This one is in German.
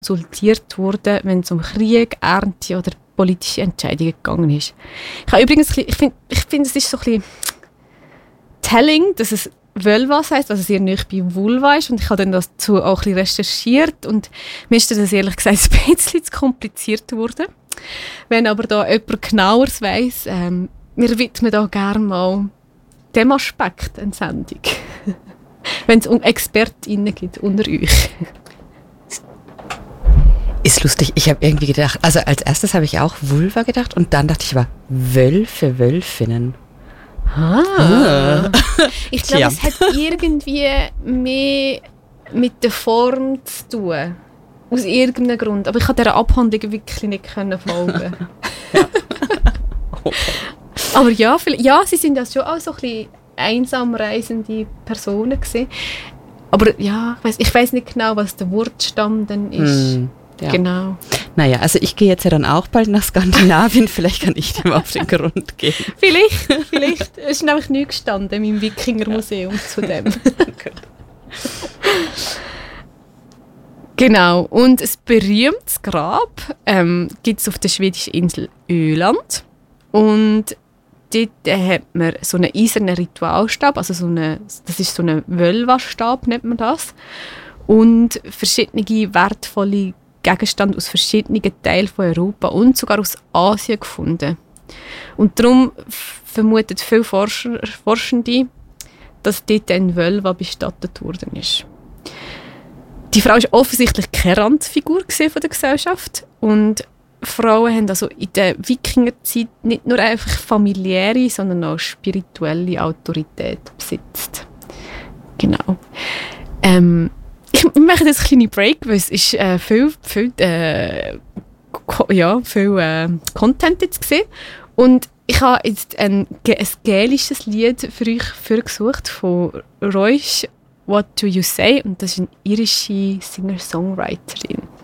konsultiert worden, wenn es um Krieg, Ernte oder politische Entscheidungen gegangen ist. Ich finde, es ist so ein bisschen telling, dass es Völvas heisst, was sehr nahe bei Vulva ist. Und ich habe dann dazu auch ein bisschen recherchiert und mir ist das ehrlich gesagt ein bisschen zu kompliziert geworden. Wenn aber da jemand genaueres weiss, wir widmen da gerne mal dem Aspekt eine Sendung. Wenn es um ExpertInnen gibt unter euch. Ist lustig, ich habe irgendwie gedacht, also als erstes habe ich auch Vulva gedacht und dann dachte ich aber Wölfe, Wölfinnen. Ich glaube, es hat irgendwie mehr mit der Form zu tun. Aus irgendeinem Grund. Aber ich konnte dieser Abhandlung wirklich nicht folgen. Aber ja, sie sind ja schon auch so ein bisschen einsam reisende Personen gewesen. Aber ja, ich weiss nicht genau, was der Wortstamm dann ist. Ja. Genau. Naja, also ich gehe jetzt ja dann auch bald nach Skandinavien, vielleicht kann ich dem auf den Grund gehen. Vielleicht. Es ist nämlich nichts gestanden im Wikingermuseum zu dem. Genau, und ein berühmtes Grab gibt es auf der schwedischen Insel Öland. Und dort hat man so einen eisernen Ritualstab, also das ist so ein Völvastab, nennt man das. Und verschiedene wertvolle Gegenstände aus verschiedenen Teilen von Europa und sogar aus Asien gefunden. Und darum vermuten viele Forschende, dass dort ein Völva bestattet worden ist. Die Frau war offensichtlich keine Randfigur von der Gesellschaft und Frauen haben also in der Wikingerzeit nicht nur einfach familiäre, sondern auch spirituelle Autorität besitzt. Genau. Wir machen jetzt einen kleinen Break, weil es ist viel Content jetzt gesehen. Und ich habe jetzt ein gälisches Lied für euch vorgesucht von Roish, What Do You Say? Und das ist eine irische Singer-Songwriterin.